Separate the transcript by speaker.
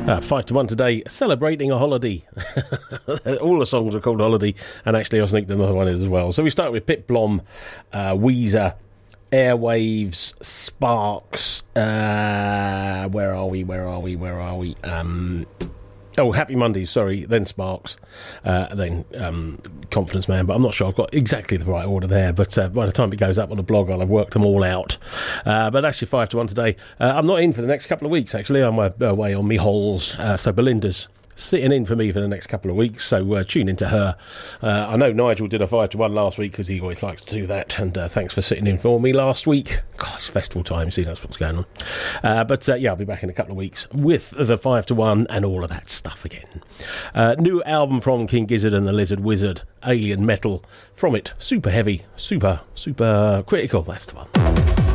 Speaker 1: 5 to 1 today, celebrating a holiday. All the songs are called Holiday, and actually I sneaked another one in as well. So we start with Pip Blom, Weezer, Airwaves, Sparks, where are we? Happy Mondays, sorry, then Sparks, then Confidence Man, but I'm not sure I've got exactly the right order there, but by the time it goes up on the blog, I'll have worked them all out. But that's your 5 to 1 today. I'm not in for the next couple of weeks, actually. I'm away on me halls, so Belinda's sitting in for me for the next couple of weeks, so tune into her. I know Nigel did a 5 to 1 last week because he always likes to do that, and thanks for sitting in for me last week. God, it's festival time, see, that's what's going on. But I'll be back in a couple of weeks with the 5 to 1 and all of that stuff again. New album from King Gizzard and the Lizard Wizard, Alien Metal. From it, super heavy, super critical, that's the one.